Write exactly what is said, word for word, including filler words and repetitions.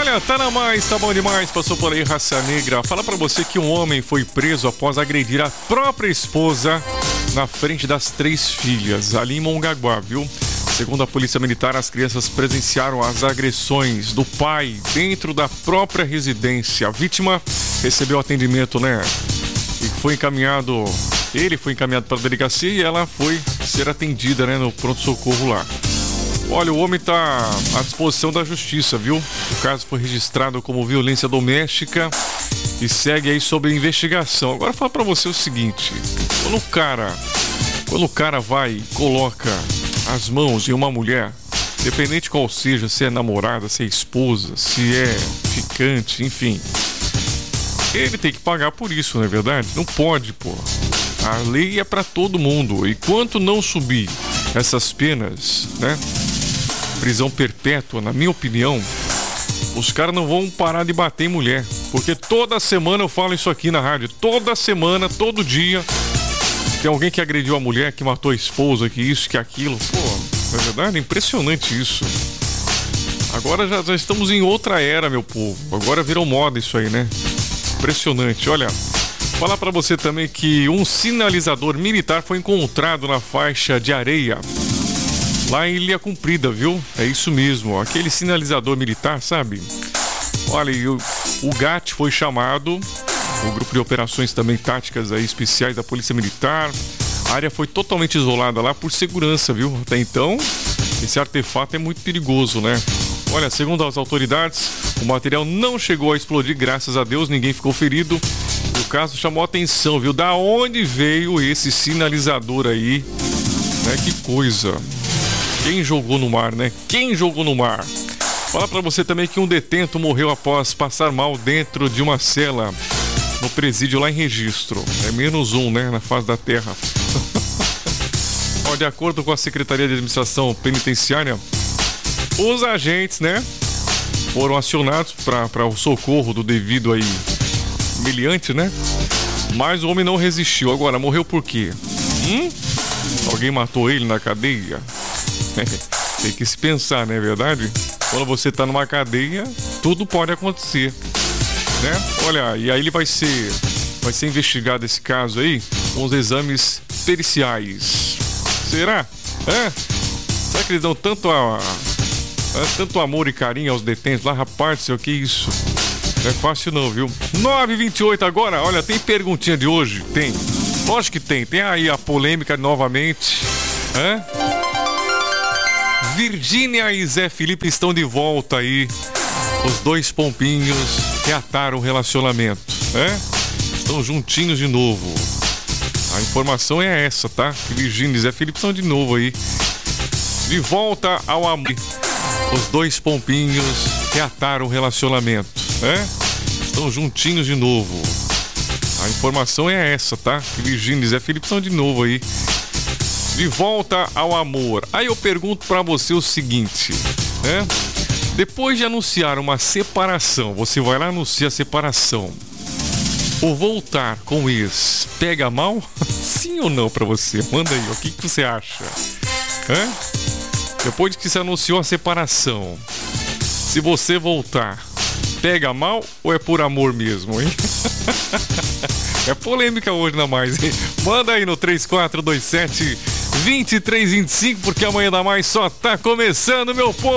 Olha, tá na mais, tá bom demais, passou por aí Raça Negra. Fala pra você que um homem foi preso após agredir a própria esposa na frente das três filhas, ali em Mongaguá, viu? Segundo a Polícia Militar, as crianças presenciaram as agressões do pai dentro da própria residência. A vítima recebeu atendimento, né? E foi encaminhado, ele foi encaminhado para a delegacia e ela foi ser atendida, né, no pronto-socorro lá. Olha, o homem tá à disposição da justiça, viu? O caso foi registrado como violência doméstica e segue aí sob investigação. Agora fala pra você o seguinte, quando o cara, quando o cara vai e coloca as mãos em uma mulher, independente qual seja, se é namorada, se é esposa, se é ficante, enfim, ele tem que pagar por isso, não é verdade? Não pode, pô. A lei é pra todo mundo. E quanto não subir essas penas, né? Prisão perpétua, na minha opinião, os caras não vão parar de bater em mulher. Porque toda semana eu falo isso aqui na rádio. Toda semana, todo dia, tem alguém que agrediu a mulher, que matou a esposa, que isso, que aquilo. Pô, na verdade é impressionante isso. Agora já, já estamos em outra era, meu povo. Agora virou moda isso aí, né? Impressionante. Olha, falar pra você também que um sinalizador militar foi encontrado na faixa de areia lá em Ilha Comprida, viu? É isso mesmo, aquele sinalizador militar, sabe? Olha, o, o G A T foi chamado, o grupo de operações também táticas aí especiais da Polícia Militar. A área foi totalmente isolada lá por segurança, viu? Até então, esse artefato é muito perigoso, né? Olha, segundo as autoridades, o material não chegou a explodir, graças a Deus, ninguém ficou ferido. O caso chamou a atenção, viu? Da onde veio esse sinalizador aí? Né? Que coisa. Quem jogou no mar, né? Quem jogou no mar? Fala pra você também que um detento morreu após passar mal dentro de uma cela no presídio lá em Registro. É menos um, né? Na face da terra. Ó, de acordo com a Secretaria de Administração Penitenciária, os agentes, né, foram acionados para o socorro do devido aí humilhante, né? Mas o homem não resistiu. Agora, morreu por quê? Hum? Alguém matou ele na cadeia? Tem que se pensar, não é verdade? Quando você tá numa cadeia, tudo pode acontecer, né? Olha, e aí ele vai ser, vai ser investigado esse caso aí com os exames periciais. Será? É? Será que eles dão tanto a... É, tanto amor e carinho aos detentos lá, rapaz, sei o que é isso. Não é fácil não, viu? nove e vinte e oito agora, olha, tem perguntinha de hoje? Tem. Lógico que tem. Tem aí a polêmica novamente. Hã? Virgínia e Zé Felipe estão de volta aí. Os dois pompinhos reataram o relacionamento, né? Estão juntinhos de novo. A informação é essa, tá? Virgínia e Zé Felipe estão de novo aí. De volta ao amor. Os dois pompinhos reataram o relacionamento, né? Estão juntinhos de novo. A informação é essa, tá? Virgínia e Zé Felipe estão de novo aí. De volta ao amor. Aí eu pergunto pra você o seguinte, né? Depois de anunciar uma separação, você vai lá e anuncia a separação. Ou voltar com o ex, pega mal? Sim ou não pra você? Manda aí, o que, que você acha? Hã? Depois de que se anunciou a separação, se você voltar, pega mal ou é por amor mesmo, hein? É polêmica hoje na mais, hein? Manda aí no três quatro dois sete, dois três dois cinco, porque amanhã da mais só tá começando, meu povo!